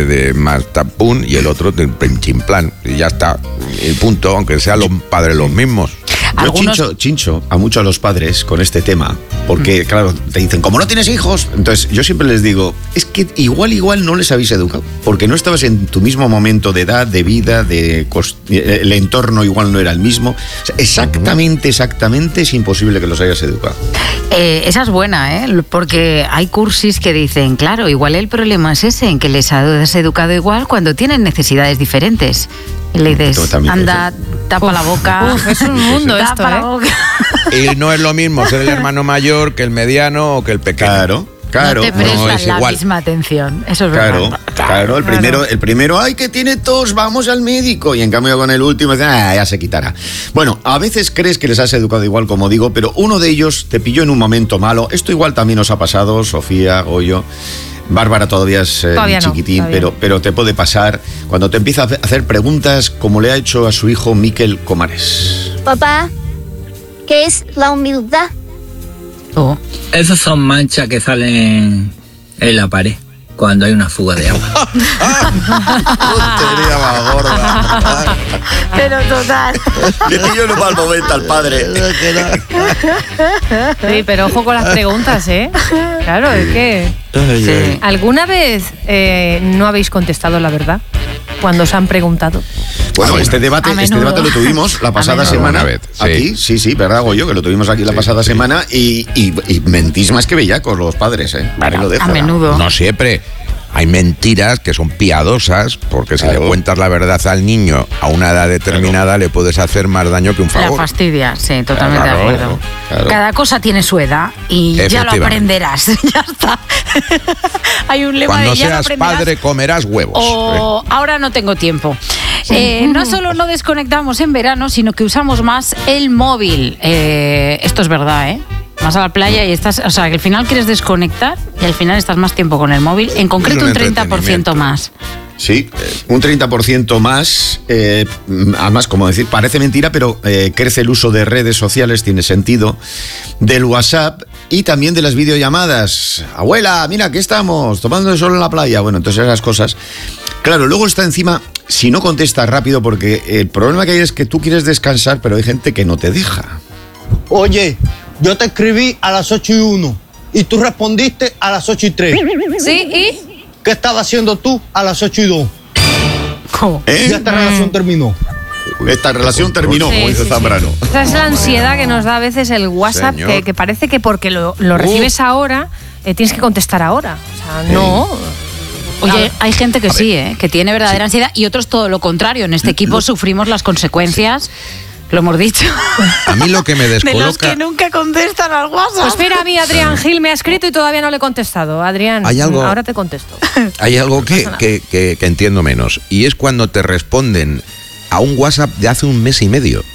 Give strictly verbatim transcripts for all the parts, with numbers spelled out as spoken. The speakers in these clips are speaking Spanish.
vez de más tapún y el otro de chimplan. Y ya está, el punto, aunque sean los padres los mismos. Yo Algunos... chincho, chincho a muchos a los padres con este tema, porque, mm. claro, te dicen, como no tienes hijos, entonces yo siempre les digo, es que igual, igual no les habéis educado, porque no estabas en tu mismo momento de edad, de vida, de cost... el entorno igual no era el mismo. O sea, exactamente, exactamente es imposible que los hayas educado. Eh, esa es buena, ¿eh? Porque hay cursis que dicen, claro, igual el problema es ese, en que les has educado igual cuando tienen necesidades diferentes. Y le dices, anda, tapa uf, la boca. Uf, es un mundo esto, la ¿eh? boca. Y no es lo mismo ser el hermano mayor que el mediano o que el pequeño. Claro. Claro, no te prestan no es la igual. misma atención, eso es claro, verdad. Claro, el primero, el primero, ay, que tiene tos, vamos al médico. Y en cambio con el último, ah, ya se quitará. Bueno, a veces crees que les has educado igual, como digo, pero uno de ellos te pilló en un momento malo. Esto igual también nos ha pasado, Sofía, Goyo. Bárbara todavía es eh, todavía chiquitín, no, pero, pero te puede pasar cuando te empieza a hacer preguntas como le ha hecho a su hijo Miquel Comares. Papá, ¿qué es la humildad? Oh. Esas son manchas que salen en la pared cuando hay una fuga de agua. Tontería más gorda. Pero total. Le pillo en un mal momento al padre. Sí, pero ojo con las preguntas, ¿eh? Claro, es que... Sí. ¿Alguna vez eh, no habéis contestado la verdad cuando os han preguntado? Bueno, este debate, este debate lo tuvimos la pasada semana vez, sí. aquí, sí, sí, ¿verdad, Goyo? Que lo tuvimos aquí la sí, pasada sí. semana y, y, y mentís más que bellacos los padres, ¿eh? Bueno, Ahí lo dejo. a menudo. No siempre. Hay mentiras que son piadosas, porque si claro. le cuentas la verdad al niño a una edad determinada, claro. le puedes hacer más daño que un favor. La fastidia, sí, totalmente Claro, de acuerdo. claro. Cada cosa tiene su edad y ya lo aprenderás. Ya está. Hay un lema Cuando de ya seas lo aprenderás. padre comerás huevos. O ¿eh? ahora no tengo tiempo. Eh, no solo no desconectamos en verano, sino que usamos más el móvil. Eh, esto es verdad, ¿eh? Vas a la playa y estás, o sea, que al final quieres desconectar y al final estás más tiempo con el móvil, en concreto un un treinta por ciento más. Sí, un treinta por ciento más, eh, además, como decir, parece mentira, pero eh, crece el uso de redes sociales, tiene sentido, del WhatsApp y también de las videollamadas. Abuela, mira, aquí estamos, tomando el sol en la playa. Bueno, entonces esas cosas. Claro, luego está encima, si no contestas rápido, porque el problema que hay es que tú quieres descansar, pero hay gente que no te deja. Oye, yo te escribí a las ocho y uno y tú respondiste a las ocho y tres. Sí, ¿y? ¿Qué estabas haciendo tú a las ocho y dos? ¿Cómo? ¿Eh? Ya esta relación terminó. Esta relación terminó, Sí, como dice sí, Zambrano. sí. Esa es la ansiedad que nos da a veces el WhatsApp, que, que parece que porque lo, lo recibes ahora, eh, tienes que contestar ahora. O sea, no... Oye, hay gente que sí, ¿eh? Que tiene verdadera ansiedad y otros todo lo contrario. En este equipo sufrimos las consecuencias, lo hemos dicho, A mí lo que me de los descoloca... que nunca contestan al WhatsApp. Pues mira, a mí Adrián Gil me ha escrito y todavía no le he contestado. Adrián, Hay algo- ahora te contesto. Hay algo que, que, que, que entiendo menos, y es cuando te responden a un WhatsApp de hace un mes y medio.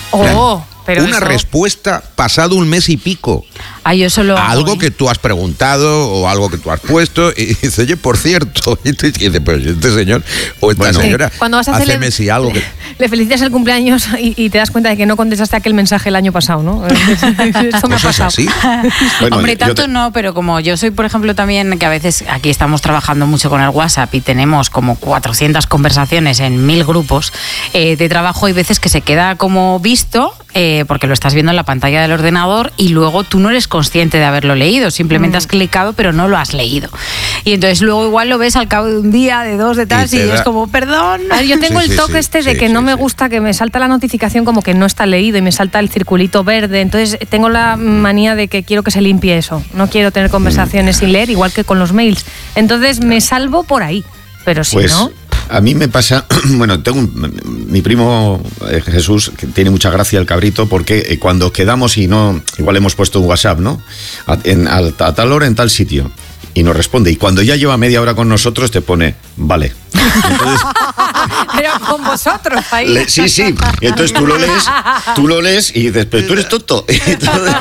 Oh, pero Una eso- respuesta pasado un mes y pico. Ah, yo solo A hago, algo ¿eh? que tú has preguntado o algo que tú has puesto y dice, oye, por cierto, y tú dices, pero este señor o esta Bueno, señora Sí, cuando vas a hace hacerle- mes y algo que... Le felicitas el cumpleaños y, y te das cuenta de que no contestaste aquel mensaje el año pasado, ¿no? Esto me ha ¿Cosas pasado. así? Bueno, Hombre, yo tanto te- no, pero como yo soy, por ejemplo, también, que a veces aquí estamos trabajando mucho con el WhatsApp y tenemos como cuatrocientas conversaciones en mil grupos eh, de trabajo, hay veces que se queda como visto, eh, porque lo estás viendo en la pantalla del ordenador y luego tú no eres consciente de haberlo leído, simplemente Mm. has clicado pero no lo has leído. Y entonces luego igual lo ves al cabo de un día, de dos, de tal, Y y, te da- es como, perdón. A ver, yo tengo Sí, el sí, toque sí, este de sí, que sí, no me sí. gusta que me salta la notificación como que no está leído y me salta el circulito verde. Entonces tengo la manía de que quiero que se limpie eso. No quiero tener conversaciones sin leer, igual que con los mails. Entonces me salvo por ahí. Pero si Pues no... a mí me pasa, bueno, tengo un- mi primo eh, Jesús, que tiene mucha gracia el cabrito, porque eh, cuando quedamos y no, igual hemos puesto un WhatsApp, ¿no? A, en- a, a tal hora en tal sitio. Y nos responde. Y cuando ya lleva media hora con nosotros te pone, vale. Entonces, Pero con vosotros ahí. le- sí, sí. Y entonces tú lo lees, tú lo lees y dices, pero tú eres tonto. Y, entonces,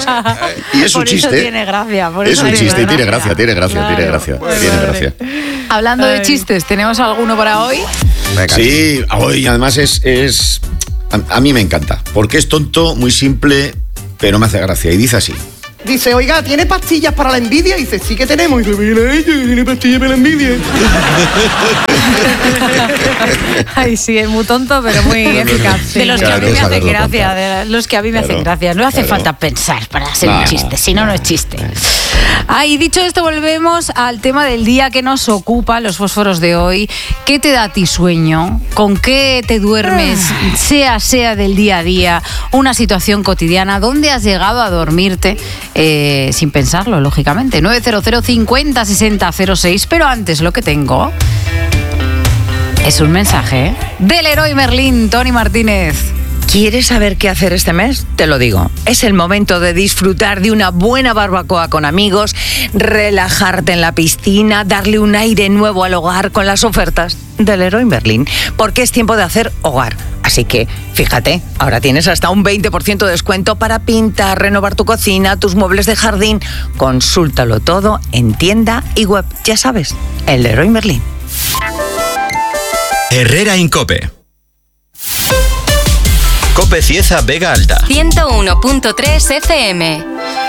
y es un Por eso chiste. tiene gracia, por Es eso un tiene chiste y tiene gracia, gracia. tiene gracia, tiene Claro. gracia, Pues tiene vale. gracia. Hablando de Ay. chistes, ¿tenemos alguno para hoy? Venga, Sí, hoy además es, es a, a mí me encanta, porque es tonto, muy simple, pero me hace gracia. Y dice así: Dice, oiga, ¿tiene pastillas para la envidia? Y dice, sí que tenemos. Y dice, mira ella, tiene pastillas para la envidia. Ay, sí, es muy tonto, pero muy eficaz. Sí. De los que Claro, a mí que me hacen saberlo gracia, contar. de los que a mí me hacen Claro, gracia. No hace claro. falta pensar para hacer Nah. un chiste, si no, no es chiste. Ah, y dicho esto, volvemos al tema del día que nos ocupa, los fósforos de hoy. ¿Qué te da a ti sueño? ¿Con qué te duermes? Sea, sea del día a día, una situación cotidiana. ¿Dónde has llegado a dormirte? Eh, sin pensarlo, lógicamente. nueve cero cero cincuenta sesenta cero seis. Pero antes lo que tengo es un mensaje del Leroy Merlin, Tony Martínez. ¿Quieres saber qué hacer este mes? Te lo digo. Es el momento de disfrutar de una buena barbacoa con amigos, relajarte en la piscina, darle un aire nuevo al hogar con las ofertas del Leroy Merlin, porque es tiempo de hacer hogar. Así que, fíjate, ahora tienes hasta un veinte por ciento de descuento para pintar, renovar tu cocina, tus muebles de jardín. Consúltalo todo en tienda y web. Ya sabes, el Leroy Merlin. Herrera Incope. Cope Cieza Vega Alta. ciento uno punto tres F M.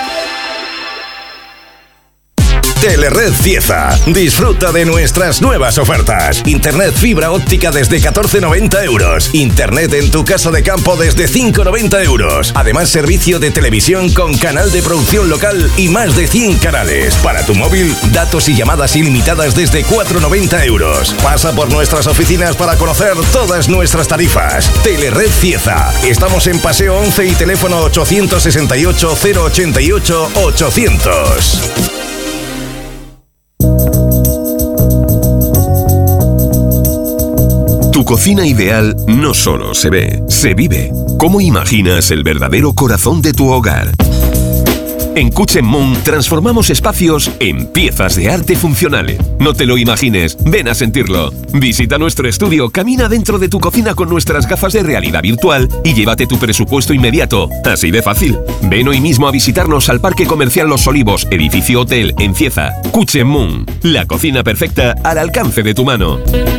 Telered Cieza. Disfruta de nuestras nuevas ofertas. Internet fibra óptica desde catorce noventa euros. Internet en tu casa de campo desde cinco noventa euros. Además, servicio de televisión con canal de producción local y más de cien canales. Para tu móvil, datos y llamadas ilimitadas desde cuatro noventa euros. Pasa por nuestras oficinas para conocer todas nuestras tarifas. Telered Cieza. Estamos en Paseo once y teléfono ochocientos sesenta y ocho, cero ochenta y ocho, ochocientos. Tu cocina ideal no solo se ve, se vive. ¿Cómo imaginas el verdadero corazón de tu hogar? En Kitchen Moon transformamos espacios en piezas de arte funcionales. No te lo imagines, ven a sentirlo. Visita nuestro estudio, camina dentro de tu cocina con nuestras gafas de realidad virtual y llévate tu presupuesto inmediato. Así de fácil. Ven hoy mismo a visitarnos al Parque Comercial Los Olivos, edificio hotel en Cieza. Kitchen Moon, la cocina perfecta al alcance de tu mano.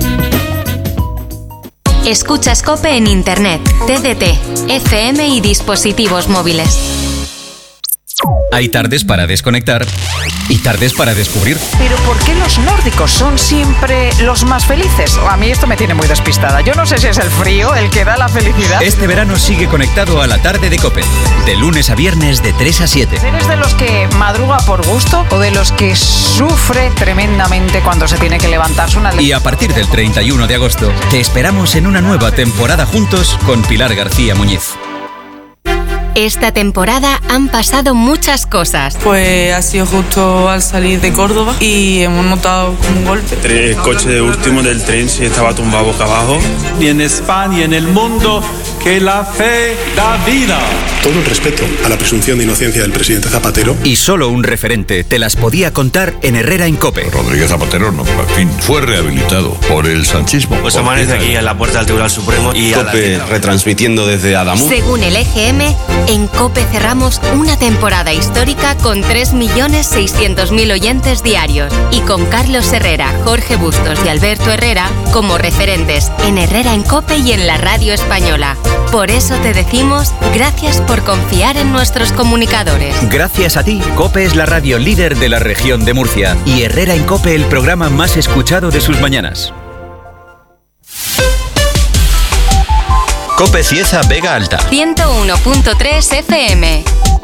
Escuchas COPE en Internet, T D T, F M y dispositivos móviles. Hay tardes para desconectar y tardes para descubrir. Pero ¿por qué los nórdicos son siempre los más felices? A mí esto me tiene muy despistada. Yo no sé si es el frío el que da la felicidad. Este verano sigue conectado a la tarde de COPE, de lunes a viernes de tres a siete. ¿Eres de los que madruga por gusto o de los que sufre tremendamente cuando se tiene que levantarse una... Y a partir del treinta y uno de agosto, te esperamos en una nueva temporada juntos con Pilar García Muñiz. Esta temporada han pasado muchas cosas. Pues ha sido justo al salir de Córdoba y hemos notado un golpe. El coche de último del tren se estaba tumbado boca abajo. Y en España y en el mundo, que la fe da vida. Todo el respeto a la presunción de inocencia del presidente Zapatero. Y solo un referente te las podía contar en Herrera Incope. Rodríguez Zapatero, no, por fin, fue rehabilitado por el sanchismo. Pues amanece aquí en la puerta del Tribunal Supremo y COPE retransmitiendo desde Adamuz. Según el E G M, en COPE cerramos una temporada histórica con tres millones seiscientos mil oyentes diarios y con Carlos Herrera, Jorge Bustos y Alberto Herrera como referentes en Herrera en COPE y en la radio española. Por eso te decimos gracias por confiar en nuestros comunicadores. Gracias a ti, COPE es la radio líder de la región de Murcia y Herrera en COPE el programa más escuchado de sus mañanas. Cope Cieza Vega Alta. ciento uno punto tres F M.